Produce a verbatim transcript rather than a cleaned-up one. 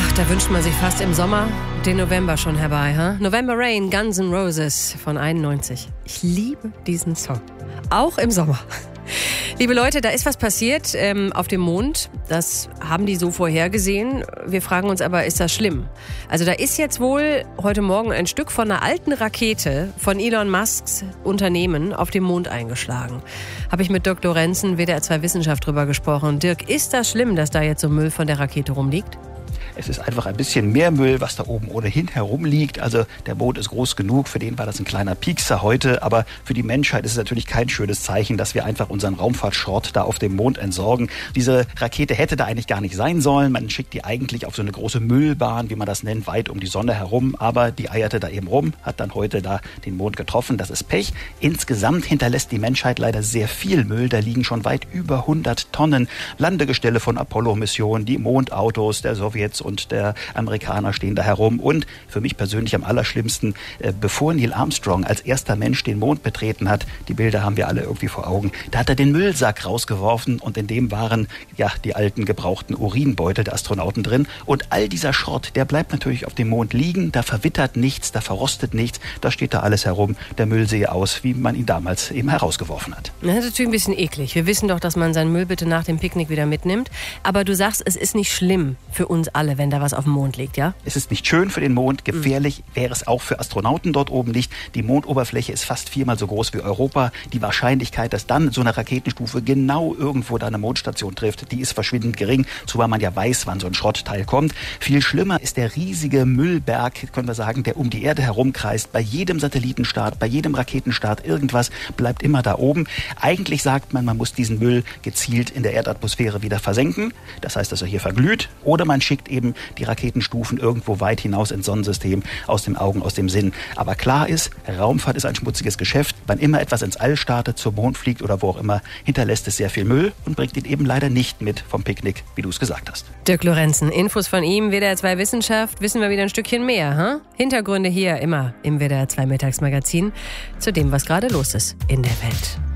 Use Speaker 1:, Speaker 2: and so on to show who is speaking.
Speaker 1: Ach, da wünscht man sich fast im Sommer den November schon herbei. Huh? November Rain, Guns N' Roses von einundneunzig. Ich liebe diesen Song. Auch im Sommer. Liebe Leute, da ist was passiert ähm, auf dem Mond. Das haben die so vorhergesehen. Wir fragen uns aber, ist das schlimm? Also da ist jetzt wohl heute Morgen ein Stück von einer alten Rakete von Elon Musks Unternehmen auf dem Mond eingeschlagen. Habe ich mit Dirk Lorenzen, W D R zwei Wissenschaft, drüber gesprochen. Dirk, ist das schlimm, dass da jetzt so Müll von der Rakete rumliegt?
Speaker 2: Es ist einfach ein bisschen mehr Müll, was da oben ohnehin herumliegt. Also der Mond ist groß genug, für den war das ein kleiner Piekser heute. Aber für die Menschheit ist es natürlich kein schönes Zeichen, dass wir einfach unseren Raumfahrtschrott da auf dem Mond entsorgen. Diese Rakete hätte da eigentlich gar nicht sein sollen. Man schickt die eigentlich auf so eine große Müllbahn, wie man das nennt, weit um die Sonne herum. Aber die eierte da eben rum, hat dann heute da den Mond getroffen. Das ist Pech. Insgesamt hinterlässt die Menschheit leider sehr viel Müll. Da liegen schon weit über hundert Tonnen Landegestelle von Apollo-Missionen, die Mondautos der Sowjets und der Amerikaner stehen da herum. Und für mich persönlich am allerschlimmsten, äh, bevor Neil Armstrong als erster Mensch den Mond betreten hat, die Bilder haben wir alle irgendwie vor Augen, da hat er den Müllsack rausgeworfen und in dem waren ja die alten gebrauchten Urinbeutel der Astronauten drin. Und all dieser Schrott, der bleibt natürlich auf dem Mond liegen, da verwittert nichts, da verrostet nichts, da steht da alles herum. Der Müll sehe aus, wie man ihn damals eben herausgeworfen hat.
Speaker 1: Das ist natürlich ein bisschen eklig. Wir wissen doch, dass man seinen Müll bitte nach dem Picknick wieder mitnimmt. Aber du sagst, es ist nicht schlimm für uns alle, wenn da was auf dem Mond liegt, ja?
Speaker 2: Es ist nicht schön für den Mond, gefährlich mhm. wäre es auch für Astronauten dort oben nicht. Die Mondoberfläche ist fast viermal so groß wie Europa. Die Wahrscheinlichkeit, dass dann so eine Raketenstufe genau irgendwo da eine Mondstation trifft, die ist verschwindend gering, zumal man ja weiß, wann so ein Schrottteil kommt. Viel schlimmer ist der riesige Müllberg, können wir sagen, der um die Erde herumkreist. Bei jedem Satellitenstart, bei jedem Raketenstart, irgendwas bleibt immer da oben. Eigentlich sagt man, man muss diesen Müll gezielt in der Erdatmosphäre wieder versenken. Das heißt, dass er hier verglüht. Oder man schickt eben die Raketenstufen irgendwo weit hinaus ins Sonnensystem, aus den Augen, aus dem Sinn. Aber klar ist, Raumfahrt ist ein schmutziges Geschäft. Wann immer etwas ins All startet, zum Mond fliegt oder wo auch immer, hinterlässt es sehr viel Müll und bringt ihn eben leider nicht mit vom Picknick, wie du es gesagt hast.
Speaker 1: Dirk Lorenzen, Infos von ihm, W D R zwei Wissenschaft, wissen wir wieder ein Stückchen mehr. Huh? Hintergründe hier immer im W D R zwei Mittagsmagazin zu dem, was gerade los ist in der Welt.